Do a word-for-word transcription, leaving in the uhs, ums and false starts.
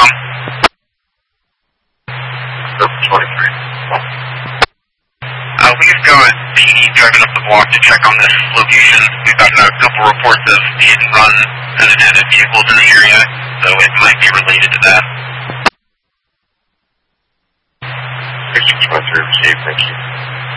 Capcom. twenty-three. Uh, we've got P D driving up the block to check on this location. We've got a couple reports of hit and run unattended vehicles in the area, so it might be related to that. sixteen twenty-three, received, thank you.